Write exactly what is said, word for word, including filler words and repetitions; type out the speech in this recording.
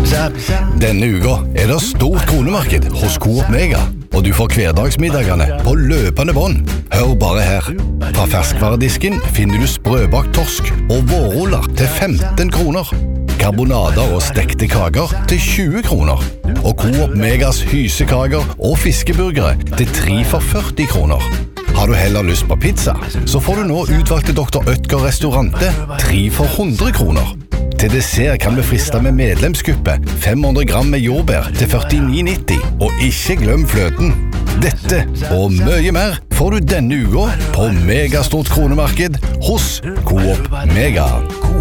Denne uka er det stort kronemarked hos Coop Mega, og du får hverdagsmiddagene på løpende bånd. Hør bare her. Fra ferskvaredisken finner du sprøbakt torsk og vårruller til femten kroner. Karbonader og stekte kaker til tjue kroner. Og Coop Megas hysekaker og fiskeburgere til tre for førti kroner. Har du heller lyst på pizza, så får du nå utvalgte doktor Oetker restaurante tre for hundre kroner. Til dessert kan vi friste med medlemskuppe fem hundre gram med jordbær til førtini nitti. Og ikke glem fløten. Dette og mye mer får du denne uka på Megastort kronemarked hos Coop Mega.